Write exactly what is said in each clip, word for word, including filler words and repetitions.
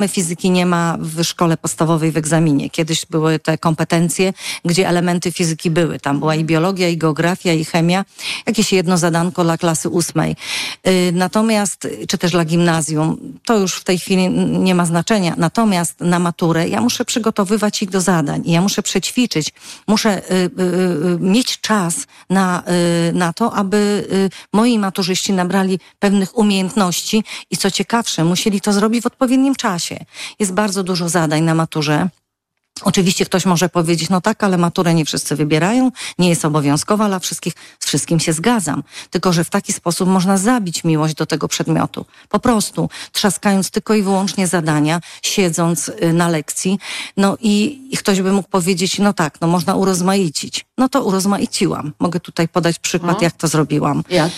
Fizyki nie ma w szkole podstawowej w egzaminie. Kiedyś były te kompetencje, gdzie elementy fizyki były. Tam była i biologia, i geografia, i chemia. Jakieś jedno zadanko dla klasy ósmej. Natomiast, czy też dla gimnazjum, to już w tej chwili nie ma znaczenia. Natomiast na maturę ja muszę przygotowywać ich do zadań. I ja muszę przećwiczyć. Muszę y, y, y, mieć czas na, y, na to, aby y, moi maturzyści nabrali pewnych umiejętności i co ciekawsze, musieli to zrobić w odpowiednim czasie. Jest bardzo dużo zadań na maturze. Oczywiście ktoś może powiedzieć, no tak, ale maturę nie wszyscy wybierają, nie jest obowiązkowa dla wszystkich. Z wszystkim się zgadzam. Tylko że w taki sposób można zabić miłość do tego przedmiotu. Po prostu trzaskając tylko i wyłącznie zadania, siedząc na lekcji. No i, i ktoś by mógł powiedzieć, no tak, no można urozmaicić. No to urozmaiciłam. Mogę tutaj podać przykład, no. jak to zrobiłam. Jak?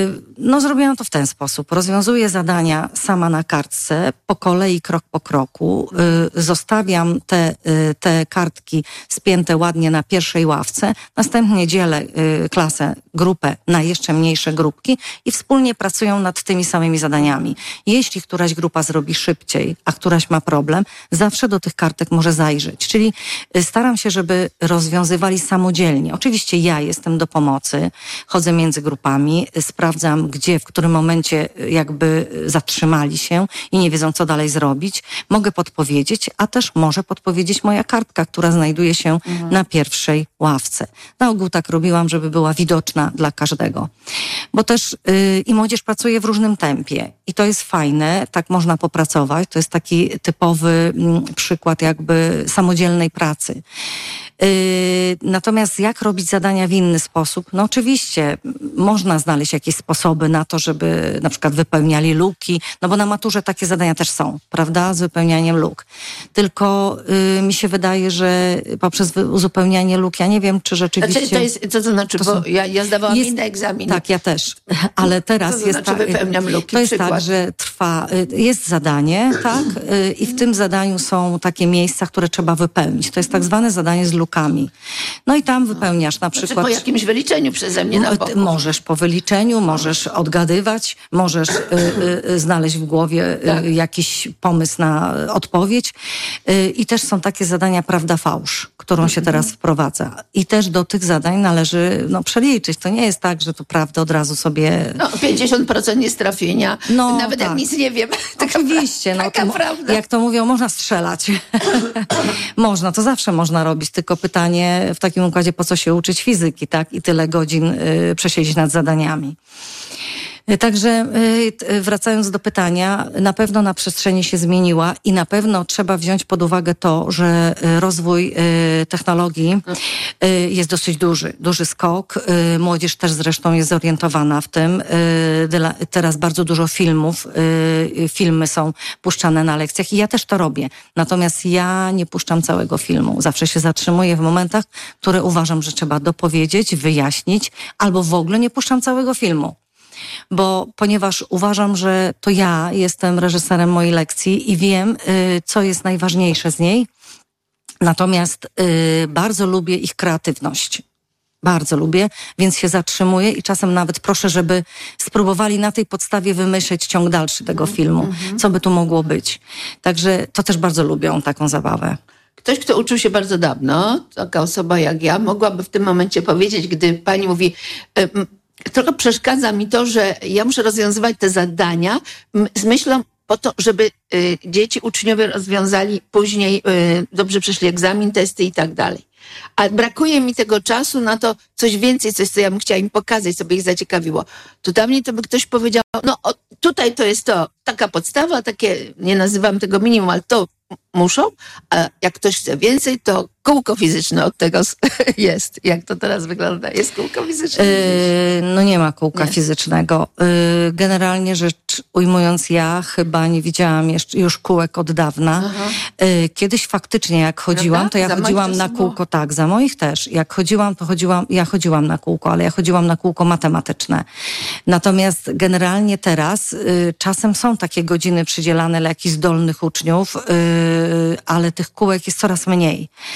No zrobiłam to w ten sposób. Rozwiązuję zadania sama na kartce, po kolei, krok po kroku. Zostawiam te te kartki spięte ładnie na pierwszej ławce. Następnie dzielę y, klasę, grupę na jeszcze mniejsze grupki i wspólnie pracują nad tymi samymi zadaniami. Jeśli któraś grupa zrobi szybciej, a któraś ma problem, zawsze do tych kartek może zajrzeć. Czyli y, staram się, żeby rozwiązywali samodzielnie. Oczywiście ja jestem do pomocy, chodzę między grupami, y, sprawdzam, gdzie, w którym momencie y, jakby zatrzymali się i nie wiedzą, co dalej zrobić. Mogę podpowiedzieć, a też może podpowiedzieć moja kartka, która znajduje się mhm. na pierwszej ławce. Na ogół tak robiłam, żeby była widoczna dla każdego. Bo też yy, i młodzież pracuje w różnym tempie. I to jest fajne, tak można popracować. To jest taki typowy mm, przykład jakby samodzielnej pracy. Yy, natomiast jak robić zadania w inny sposób? No oczywiście można znaleźć jakieś sposoby na to, żeby na przykład wypełniali luki, no bo na maturze takie zadania też są, prawda, z wypełnianiem luk. Tylko yy, mi się wydaje, że poprzez uzupełnianie luk, ja nie wiem, czy rzeczywiście... Znaczy, to jest, co to znaczy, to bo są, ja, ja zdawałam jest, inne egzaminy. Tak, ja też, ale teraz co to jest znaczy, tak, wypełniam luki, to jest przykład. tak, że trwa, jest zadanie, tak, i w tym zadaniu są takie miejsca, które trzeba wypełnić. To jest tak zwane zadanie z lukami. No i tam wypełniasz na przykład... Znaczy po jakimś wyliczeniu przeze mnie na boku. Możesz po wyliczeniu, możesz odgadywać, możesz y, y, znaleźć w głowie y, tak. jakiś pomysł na odpowiedź. Y, I też są takie zadania prawda-fałsz, którą się teraz wprowadza. I też do tych zadań należy no, przeliczyć. To nie jest tak, że to prawda od razu sobie... No pięćdziesiąt procent jest trafienia. No, nawet tak. jak nic nie wiem. Oczywiście. Taka, no, taka prawda. Jak to mówią, można strzelać. Można, to zawsze można robić. Tylko pytanie w takim układzie, po co się uczyć fizyki, tak? I tyle godzin y, przesiedzieć nad zadaniami. Także wracając do pytania, na pewno na przestrzeni się zmieniła i na pewno trzeba wziąć pod uwagę to, że rozwój technologii jest dosyć duży, duży skok. Młodzież też zresztą jest zorientowana w tym. Teraz bardzo dużo filmów, filmy są puszczane na lekcjach i ja też to robię. Natomiast ja nie puszczam całego filmu. Zawsze się zatrzymuję w momentach, które uważam, że trzeba dopowiedzieć, wyjaśnić, albo w ogóle nie puszczam całego filmu. Bo ponieważ uważam, że to ja jestem reżyserem mojej lekcji i wiem, y, co jest najważniejsze z niej. Natomiast y, bardzo lubię ich kreatywność. Bardzo lubię, więc się zatrzymuję i czasem nawet proszę, żeby spróbowali na tej podstawie wymyśleć ciąg dalszy tego filmu. Mm-hmm. Co by tu mogło być. Także to też bardzo lubią taką zabawę. Ktoś, kto uczył się bardzo dawno, taka osoba jak ja, mogłaby w tym momencie powiedzieć, gdy pani mówi... Y, Trochę przeszkadza mi to, że ja muszę rozwiązywać te zadania z myślą po to, żeby y, dzieci, uczniowie rozwiązali później, y, dobrze przeszli egzamin, testy i tak dalej. A brakuje mi tego czasu na to coś więcej, coś, co ja bym chciała im pokazać, co by ich zaciekawiło. To dawniej to by ktoś powiedział, no o, tutaj to jest to, taka podstawa, takie, nie nazywam tego minimum, ale to muszą, a jak ktoś chce więcej, to kółko fizyczne od tego jest. Jak to teraz wygląda? Jest kółko fizyczne? Yy, no nie ma kółka nie. fizycznego. Yy, generalnie rzecz ujmując, ja chyba nie widziałam jeszcze już kółek od dawna. Yy, kiedyś faktycznie jak chodziłam, Prawda? to ja za chodziłam na kółko, tak, za moich też. Jak chodziłam, to chodziłam, ja chodziłam na kółko, ale ja chodziłam na kółko matematyczne. Natomiast generalnie teraz yy, czasem są takie godziny przydzielane dla jakichś zdolnych uczniów, yy, ale tych kółek jest coraz mniej.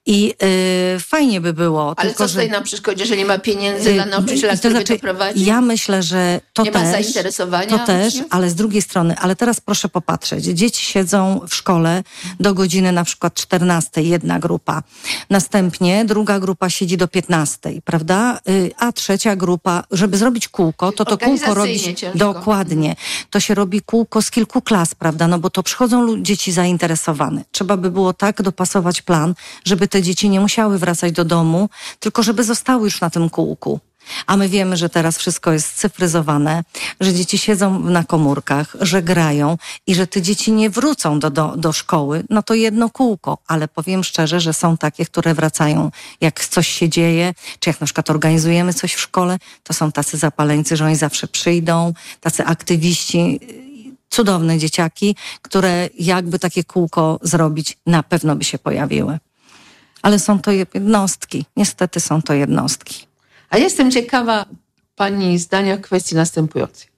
I y, fajnie by było. Ale tylko, co stoi że, na przeszkodzie, że nie ma pieniędzy dla nauczyciela, to który znaczy, to prowadzi? Ja myślę, że to nie też... ma zainteresowania To też, uczniów? ale z drugiej strony, ale teraz proszę popatrzeć. Dzieci siedzą w szkole do godziny na przykład czternastej, jedna grupa. Następnie druga grupa siedzi do piętnastej, prawda? Y, A trzecia grupa, żeby zrobić kółko, to to kółko robić... ciężko. Dokładnie. To się robi kółko z kilku klas, prawda? No bo to przychodzą lu- dzieci zainteresowane. Trzeba by było tak dopasować plan, żeby te dzieci nie musiały wracać do domu, tylko żeby zostały już na tym kółku. A my wiemy, że teraz wszystko jest cyfryzowane, że dzieci siedzą na komórkach, że grają i że te dzieci nie wrócą do, do, do szkoły, no to jedno kółko. Ale powiem szczerze, że są takie, które wracają, jak coś się dzieje, czy jak na przykład organizujemy coś w szkole, to są tacy zapaleńcy, że oni zawsze przyjdą, tacy aktywiści, cudowne dzieciaki, które jakby takie kółko zrobić, na pewno by się pojawiły. Ale są to jednostki. Niestety są to jednostki. A jestem ciekawa pani zdania w kwestii następującej.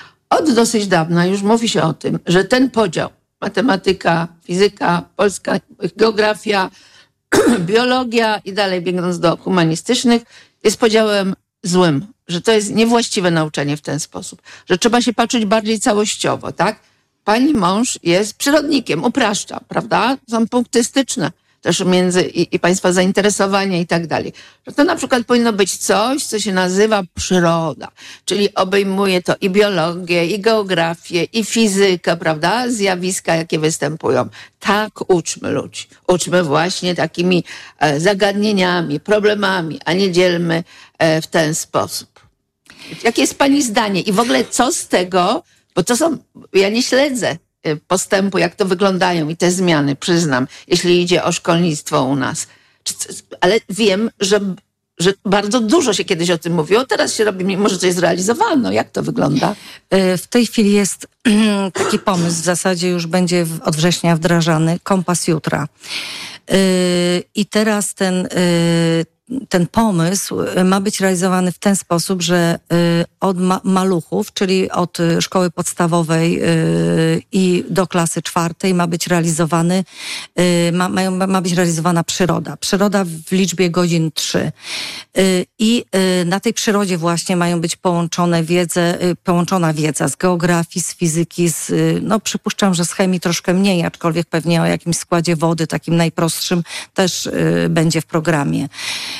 Od dosyć dawna już mówi się o tym, że ten podział matematyka, fizyka, polska, geografia, biologia i dalej biegnąc do humanistycznych jest podziałem złym, że to jest niewłaściwe nauczanie w ten sposób, że trzeba się patrzeć bardziej całościowo, tak? Pani mąż jest przyrodnikiem, upraszcza, prawda? Są punkty styczne też między i, i państwa zainteresowania i tak dalej. Że to na przykład powinno być coś, co się nazywa przyroda, czyli obejmuje to i biologię, i geografię, i fizykę, prawda? Zjawiska, jakie występują. Tak uczmy ludzi. Uczmy właśnie takimi e, zagadnieniami, problemami, a nie dzielmy e, w ten sposób. Jakie jest pani zdanie? I w ogóle co z tego, bo to są, ja nie śledzę postępu, jak to wyglądają i te zmiany, przyznam, jeśli idzie o szkolnictwo u nas. Ale wiem, że, że bardzo dużo się kiedyś o tym mówiło, teraz się robi, może coś zrealizowano. Jak to wygląda? W tej chwili jest taki pomysł, w zasadzie już będzie od września wdrażany, Kompas Jutra. I teraz ten ten pomysł ma być realizowany w ten sposób, że od ma- maluchów, czyli od szkoły podstawowej i do klasy czwartej ma być realizowany, ma, mają, ma być realizowana przyroda. Przyroda w liczbie godzin trzy. I na tej przyrodzie właśnie mają być połączone wiedzę, połączona wiedza z geografii, z fizyki, z, no przypuszczam, że z chemii troszkę mniej, aczkolwiek pewnie o jakimś składzie wody, takim najprostszym, też będzie w programie.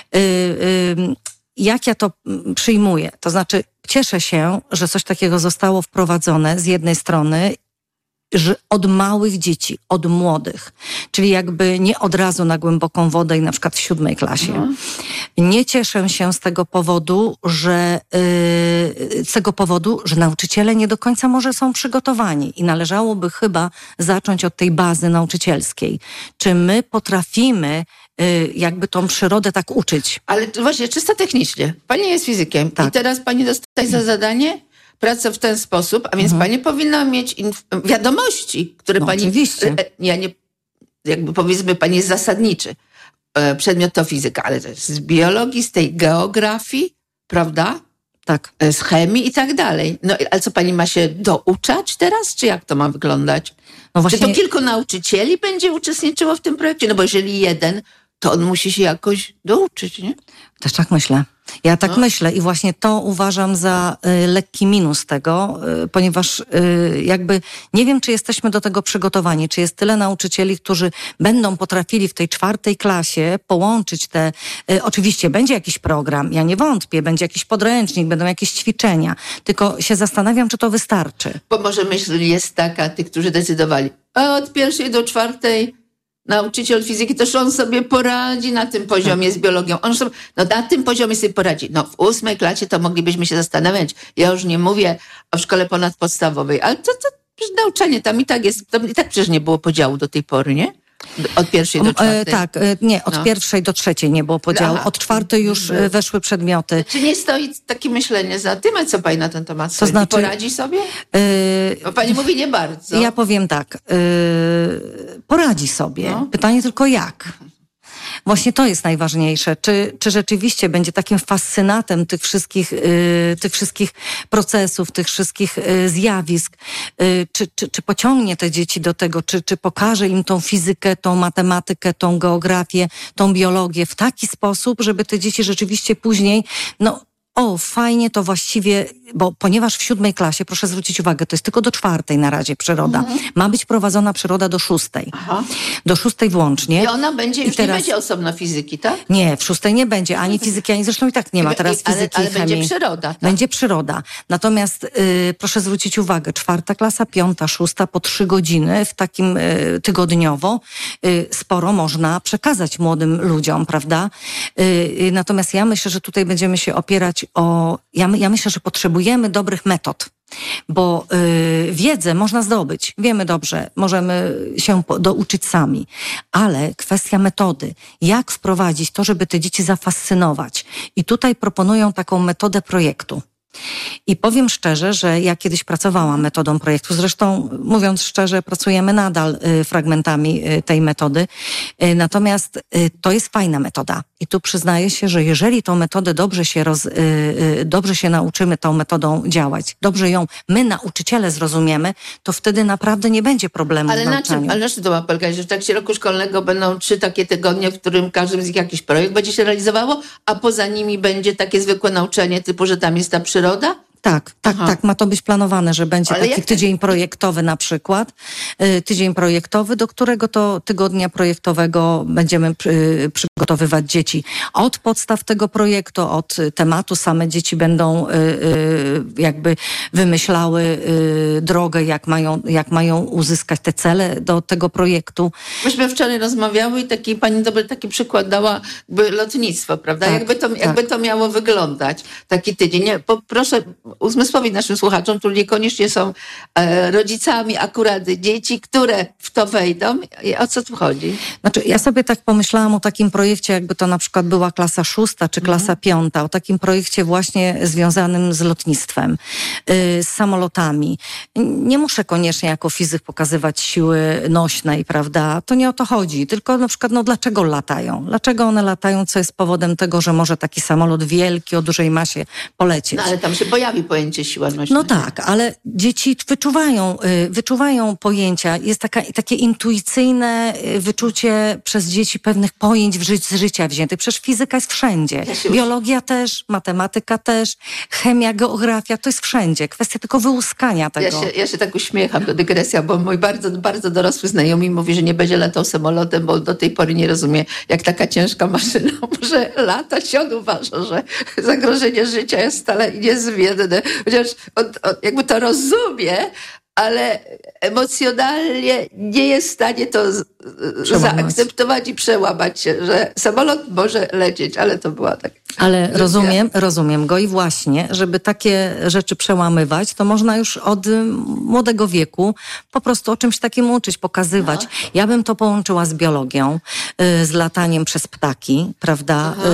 Jak ja to przyjmuję? To znaczy, cieszę się, że coś takiego zostało wprowadzone z jednej strony, że od małych dzieci, od młodych, czyli jakby nie od razu na głęboką wodę i na przykład w siódmej klasie. No. Nie cieszę się z tego powodu, że yy, z tego powodu, że nauczyciele nie do końca może są przygotowani i należałoby chyba zacząć od tej bazy nauczycielskiej. Czy my potrafimy yy, jakby tą przyrodę tak uczyć? Ale właśnie czysto technicznie. Pani jest fizykiem tak. I teraz pani dostaje za zadanie pracę w ten sposób, a więc mhm. pani powinna mieć inf- wiadomości, które no, pani... Oczywiście. Ja nie, jakby powiedzmy, pani jest zasadniczy. Przedmiot to fizyka, ale to jest z biologii, z tej geografii, prawda? Tak. Z chemii i tak dalej. No ale co, pani ma się douczać teraz, czy jak to ma wyglądać? No właśnie... Czy to kilku nauczycieli będzie uczestniczyło w tym projekcie? No bo jeżeli jeden, to on musi się jakoś douczyć, nie? Też tak myślę. Ja tak no. myślę i właśnie to uważam za y, lekki minus tego, y, ponieważ y, jakby nie wiem, czy jesteśmy do tego przygotowani, czy jest tyle nauczycieli, którzy będą potrafili w tej czwartej klasie połączyć te, y, oczywiście będzie jakiś program, ja nie wątpię, będzie jakiś podręcznik, będą jakieś ćwiczenia, tylko się zastanawiam, czy to wystarczy. Bo może myśl jest taka, tych, którzy decydowali, a od pierwszej do czwartej nauczyciel fizyki, też on sobie poradzi na tym poziomie z biologią. On sobie, no na tym poziomie sobie poradzi. No w ósmej klasie to moglibyśmy się zastanawiać. Ja już nie mówię o szkole ponadpodstawowej, ale to, to nauczanie tam i tak jest, tam i tak przecież nie było podziału do tej pory, nie? Od pierwszej do czwartej. E, tak, e, nie, od no. pierwszej do trzeciej nie było podziału. Aha. Od czwartej już e, weszły przedmioty. Czy nie stoi takie myślenie za tym, a co pani na ten temat to znaczy, poradzi sobie? E, Bo pani mówi nie bardzo. Ja powiem tak, e, poradzi sobie. No. Pytanie tylko jak. Właśnie to jest najważniejsze. Czy, czy rzeczywiście będzie takim fascynatem tych wszystkich, y, tych wszystkich procesów, tych wszystkich y, zjawisk? Y, czy, czy, czy pociągnie te dzieci do tego? Czy, czy pokaże im tą fizykę, tą matematykę, tą geografię, tą biologię w taki sposób, żeby te dzieci rzeczywiście później, no, o, fajnie to właściwie, bo ponieważ w siódmej klasie, proszę zwrócić uwagę, to jest tylko do czwartej na razie przyroda. Mhm. Ma być prowadzona przyroda do szóstej. Aha. Do szóstej włącznie. I ona będzie, już teraz... nie będzie osobno fizyki, tak? Nie, w szóstej nie będzie ani fizyki, ani zresztą i tak nie ma teraz ale, fizyki ale i chemii. będzie przyroda. Tak? Będzie przyroda. Natomiast y, proszę zwrócić uwagę, czwarta klasa, piąta, szósta, po trzy godziny w takim y, tygodniowo y, sporo można przekazać młodym ludziom, prawda? Y, y, natomiast ja myślę, że tutaj będziemy się opierać o... Ja, ja myślę, że potrzebujemy dobrych metod. Bo y, wiedzę można zdobyć, wiemy dobrze, możemy się po, douczyć sami, ale kwestia metody, jak wprowadzić to, żeby te dzieci zafascynować. I tutaj proponują taką metodę projektu. I powiem szczerze, że ja kiedyś pracowałam metodą projektu, zresztą mówiąc szczerze, pracujemy nadal y, fragmentami y, tej metody, y, natomiast y, to jest fajna metoda. I tu przyznaję się, że jeżeli tą metodę dobrze się, roz, y, y, dobrze się nauczymy tą metodą działać, dobrze ją my, nauczyciele, zrozumiemy, to wtedy naprawdę nie będzie problemu ale w nauczaniu. Na czym, ale na czym to ma polegać? Że w trakcie roku szkolnego będą trzy takie tygodnie, w którym każdym z nich jakiś projekt będzie się realizowało, a poza nimi będzie takie zwykłe nauczanie typu, że tam jest ta przyroda? Tak, tak, Aha. tak. Ma to być planowane, że będzie Ale taki tydzień to... projektowy na przykład. Yy, tydzień projektowy, do którego to tygodnia projektowego będziemy przy, przygotowywać dzieci od podstaw tego projektu, od tematu. Same dzieci będą yy, yy, jakby wymyślały yy, drogę, jak mają, jak mają uzyskać te cele do tego projektu. Myśmy wczoraj rozmawiały i taki, pani dobry taki przykład dała jakby lotnictwo, prawda? Tak, jakby, to, tak. jakby to miało wyglądać, taki tydzień. Nie, po, proszę uzmysłowić naszym słuchaczom, którzy niekoniecznie są e, rodzicami akurat dzieci, które w to wejdą. I o co tu chodzi? Znaczy, ja sobie tak pomyślałam o takim projekcie, jakby to na przykład była klasa szósta czy klasa mm. piąta, o takim projekcie właśnie związanym z lotnictwem, y, z samolotami. Nie muszę koniecznie jako fizyk pokazywać siły nośnej, prawda? To nie o to chodzi, tylko na przykład, no dlaczego latają? Dlaczego one latają? Co jest powodem tego, że może taki samolot wielki o dużej masie polecieć? No ale tam się pojawi pojęcie siła nośna. No tak, ale dzieci wyczuwają, wyczuwają pojęcia. Jest taka, takie intuicyjne wyczucie przez dzieci pewnych pojęć w ży- z życia wziętych. Przecież fizyka jest wszędzie. Ja Biologia też, matematyka też, chemia, geografia, to jest wszędzie. Kwestia tylko wyłuskania tego. Ja się, ja się tak uśmiecham, to dygresja, bo mój bardzo, bardzo dorosły znajomy mówi, że nie będzie latał samolotem, bo do tej pory nie rozumie, jak taka ciężka maszyna może latać. On uważa, że zagrożenie życia jest stale niezmienne. Chociaż on, on jakby to rozumie, ale emocjonalnie nie jest w stanie to z, zaakceptować i przełamać się, że samolot może lecieć, ale to była tak. Ale rozumiem, rozumiem go i właśnie, żeby takie rzeczy przełamywać, to można już od młodego wieku po prostu o czymś takim uczyć, pokazywać. No. Ja bym to połączyła z biologią, z lataniem przez ptaki, prawda? Aha.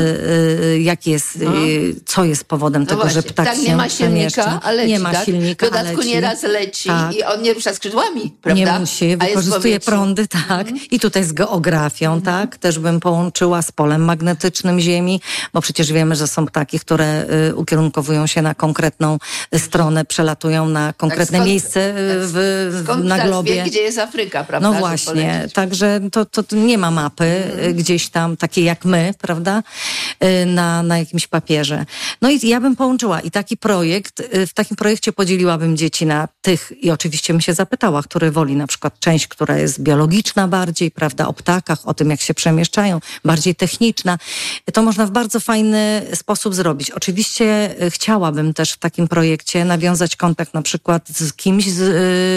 Jak jest, no. co jest powodem no tego, właśnie. że ptak tak, się nie ma silnika, a leci, nie ma tak? silnika, W dodatku leci. nieraz leci tak. i on nie rusza skrzydłami, prawda? Nie musi, wykorzystuje prądy, tak. Mhm. I tutaj z geografią, mhm. tak? Też bym połączyła z polem magnetycznym Ziemi, bo przecież wiemy, że są ptaki, które y, ukierunkowują się na konkretną stronę, przelatują na konkretne tak, skąd, miejsce w, w, na globie. Wie, gdzie jest Afryka, prawda? No właśnie, także to, to, to nie ma mapy mhm. gdzieś tam, takiej jak my, prawda? Y, na, na jakimś papierze. No i ja bym połączyła i taki projekt, y, w takim projekcie podzieliłabym dzieci na tych i oczywiście bym się zapytała, który woli na przykład część, która jest biologiczna bardziej, prawda, o ptakach, o tym, jak się przemieszczają, bardziej techniczna. To można w bardzo fajny sposób zrobić. Oczywiście chciałabym też w takim projekcie nawiązać kontakt na przykład z kimś, z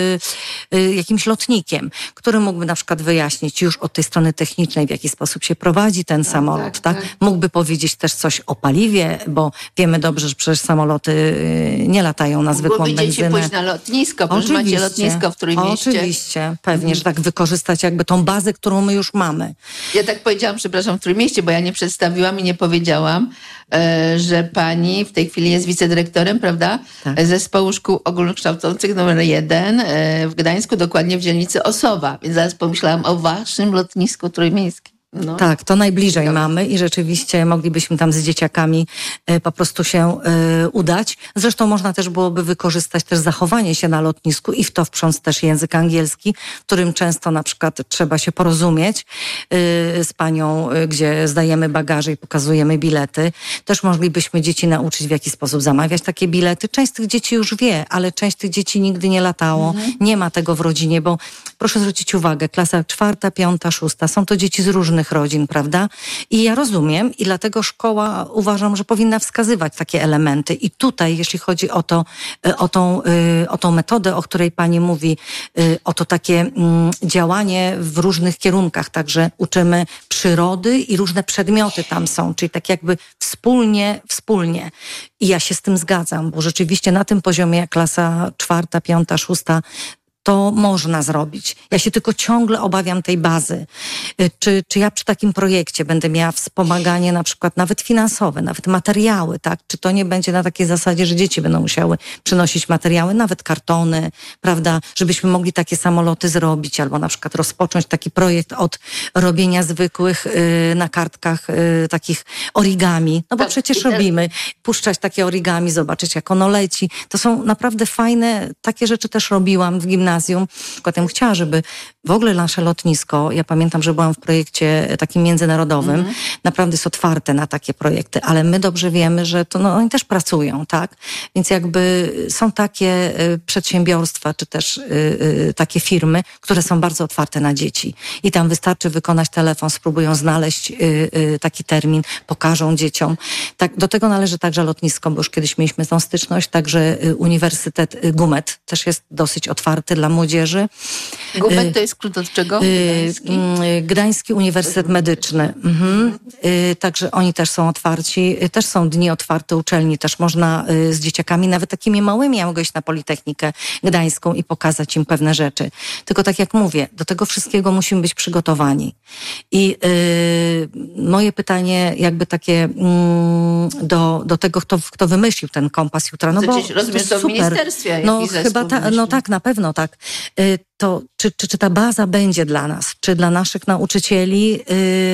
y, y, jakimś lotnikiem, który mógłby na przykład wyjaśnić już od tej strony technicznej, w jaki sposób się prowadzi ten tak, samolot, tak, tak? tak? Mógłby powiedzieć też coś o paliwie, bo wiemy dobrze, że przecież samoloty nie latają na zwykłą benzynę. Mógłby dzieci pójść na lotnisko, bo macie lotnisko w Trójmieście. Oczywiście, pewnie, że tak wykorzystać jakby tą bazę, którą my już mamy. Ja tak powiedziałam, przepraszam, w Trójmieście, bo ja nie przedstawiłam i nie powiedziałam, e, że pani w tej chwili jest wicedyrektorem, prawda? Tak. Zespołu Szkół Ogólnokształcących numer jeden e, w Gdańsku, dokładnie w dzielnicy Osowa. Więc zaraz pomyślałam o waszym lotnisku trójmiejskim. No. Tak, to najbliżej tak. mamy i rzeczywiście moglibyśmy tam z dzieciakami y, po prostu się y, udać. Zresztą można też byłoby wykorzystać też zachowanie się na lotnisku i w to wprząc też język angielski, w którym często na przykład trzeba się porozumieć y, z panią, y, gdzie zdajemy bagaże i pokazujemy bilety. Też moglibyśmy dzieci nauczyć, w jaki sposób zamawiać takie bilety. Część z tych dzieci już wie, ale część tych dzieci nigdy nie latało. Mhm. Nie ma tego w rodzinie, bo proszę zwrócić uwagę, klasa czwarta, piąta, szósta, są to dzieci z różnych rodzin, prawda? I ja rozumiem i dlatego szkoła uważam, że powinna wskazywać takie elementy. I tutaj, jeśli chodzi o to, o tą, o tą metodę, o której pani mówi, o to takie działanie w różnych kierunkach, także uczymy przyrody i różne przedmioty tam są, czyli tak jakby wspólnie, wspólnie. I ja się z tym zgadzam, bo rzeczywiście na tym poziomie jak klasa czwarta, piąta, szósta to można zrobić. Ja się tylko ciągle obawiam tej bazy. Czy, czy ja przy takim projekcie będę miała wspomaganie na przykład nawet finansowe, nawet materiały, tak? Czy to nie będzie na takiej zasadzie, że dzieci będą musiały przynosić materiały, nawet kartony, prawda? Żebyśmy mogli takie samoloty zrobić albo na przykład rozpocząć taki projekt od robienia zwykłych y, na kartkach y, takich origami. No bo tak, przecież robimy. Puszczać takie origami, zobaczyć jak ono leci. To są naprawdę fajne, takie rzeczy też robiłam w gimnazjum. Przykład ja bym chciała, żeby w ogóle nasze lotnisko, ja pamiętam, że byłam w projekcie takim międzynarodowym, mm-hmm. naprawdę jest otwarte na takie projekty, ale my dobrze wiemy, że to no, oni też pracują, tak? Więc jakby są takie y, przedsiębiorstwa, czy też y, y, takie firmy, które są bardzo otwarte na dzieci. I tam wystarczy wykonać telefon, spróbują znaleźć y, y, taki termin, pokażą dzieciom. Tak, do tego należy także lotnisko, bo już kiedyś mieliśmy tą styczność, także y, Uniwersytet y, Gumet też jest dosyć otwarty dla młodzieży. Gumet to jest skrót od czego? Gdański, Gdański Uniwersytet Medyczny. Mhm. Także oni też są otwarci. Też są dni otwarte uczelni. Też można z dzieciakami, nawet takimi małymi, ja mogę iść na Politechnikę Gdańską i pokazać im pewne rzeczy. Tylko tak jak mówię, do tego wszystkiego musimy być przygotowani. I yy, moje pytanie jakby takie yy, do, do tego, kto, kto wymyślił ten kompas jutra. No bo rozumiem, to w ministerstwie. No chyba ta, no tak, na pewno tak. Yy, to czy, czy, czy ta baza będzie dla nas, czy dla naszych nauczycieli yy,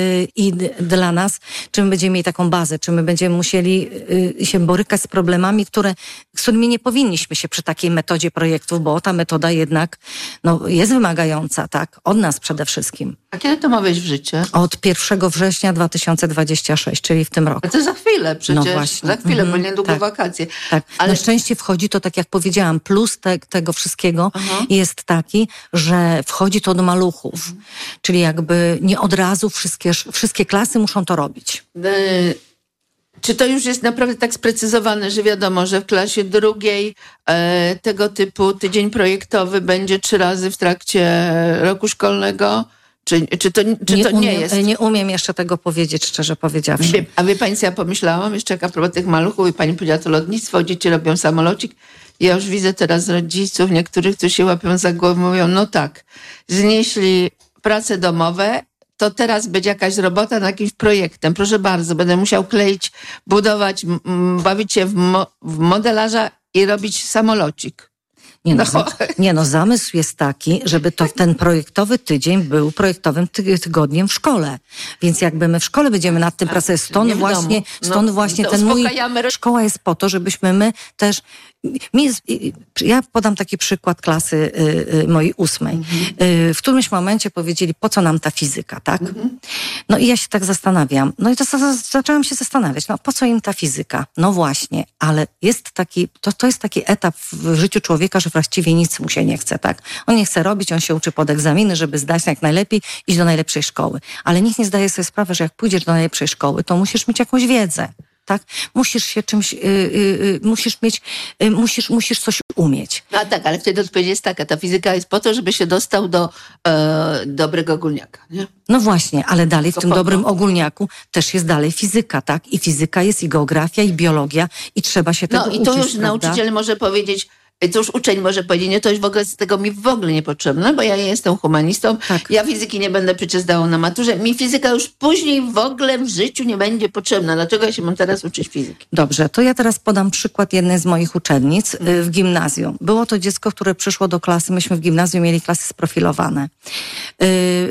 i d- dla nas, czy my będziemy mieli taką bazę, czy my będziemy musieli yy, się borykać z problemami, które, z którymi nie powinniśmy się przy takiej metodzie projektów, bo ta metoda jednak no, jest wymagająca, tak, od nas przede wszystkim. A kiedy to ma wejść w życie? Od pierwszego września dwa tysiące dwudziestego szóstego, czyli w tym roku. A to za chwilę przecież, no właśnie. za chwilę, mm-hmm, bo niedługo tak, wakacje. Tak, ale na szczęście wchodzi to, tak jak powiedziałam, plus te, tego wszystkiego Aha. jest taki, że wchodzi to do maluchów. Mhm. Czyli jakby nie od razu wszystkie, wszystkie klasy muszą to robić. Y- Czy to już jest naprawdę tak sprecyzowane, że wiadomo, że w klasie drugiej e, tego typu tydzień projektowy będzie trzy razy w trakcie roku szkolnego? Czy, czy to, czy nie, to nie umiem, jest? Nie umiem jeszcze tego powiedzieć, szczerze powiedziawszy. Wie, a wie pani, co ja pomyślałam? Jeszcze jak a propos tych maluchów i pani powiedziała to lotnictwo, dzieci robią samolocik. Ja już widzę teraz rodziców, niektórych, którzy się łapią za głowę, mówią, no tak, znieśli prace domowe, to teraz będzie jakaś robota nad jakimś projektem. Proszę bardzo, będę musiał kleić, budować, m- bawić się w, mo- w modelarza i robić samolocik. Nie no, no. nie no, zamysł jest taki, żeby to ten projektowy tydzień był projektowym ty- tygodniem w szkole. Więc jakby my w szkole będziemy nad tym pracować. Stąd właśnie, stąd no, właśnie ten mój... Szkoła jest po to, żebyśmy my też... Mi jest, ja podam taki przykład klasy y, y, mojej ósmej. Mhm. Y, w którymś momencie powiedzieli, po co nam ta fizyka, tak? Mhm. No i ja się tak zastanawiam. No i to z- zaczęłam się zastanawiać, no po co im ta fizyka? No właśnie, ale jest taki, to, to jest taki etap w życiu człowieka, że właściwie nic mu się nie chce, tak? On nie chce robić, on się uczy pod egzaminy, żeby zdać jak najlepiej, iść do najlepszej szkoły. Ale nikt nie zdaje sobie sprawy, że jak pójdziesz do najlepszej szkoły, to musisz mieć jakąś wiedzę. Tak? Musisz się czymś, yy, yy, musisz mieć, yy, musisz, musisz coś umieć. No tak, ale wtedy odpowiedź jest taka, ta fizyka jest po to, żeby się dostał do e, dobrego ogólniaka, nie? No właśnie, ale dalej w to tym po dobrym to. ogólniaku też jest dalej fizyka, tak? I fizyka jest i geografia, i biologia, i trzeba się tego No uczyć, i to już prawda? nauczyciel może powiedzieć, to już uczeń może powiedzieć, nie, to już w ogóle z tego mi w ogóle niepotrzebne, bo ja jestem humanistą, Tak. ja fizyki nie będę przecież zdała na maturze, mi fizyka już później w ogóle w życiu nie będzie potrzebna. Dlaczego ja się mam teraz uczyć fizyki? Dobrze, to ja teraz podam przykład jednej z moich uczennic y, w gimnazjum. Było to dziecko, które przyszło do klasy, myśmy w gimnazjum mieli klasy sprofilowane. Y,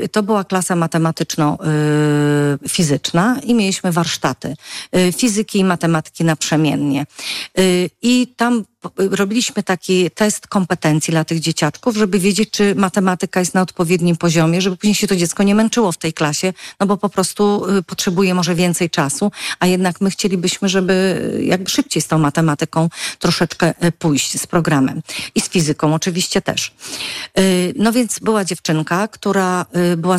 y, to była klasa matematyczno-fizyczna i mieliśmy warsztaty y, fizyki i matematyki naprzemiennie. Y, I tam robiliśmy taki test kompetencji dla tych dzieciaczków, żeby wiedzieć, czy matematyka jest na odpowiednim poziomie, żeby później się to dziecko nie męczyło w tej klasie, no bo po prostu y, potrzebuje może więcej czasu, a jednak my chcielibyśmy, żeby jakby szybciej z tą matematyką troszeczkę y, pójść, z programem. I z fizyką oczywiście też. Y, no więc była dziewczynka, która y, była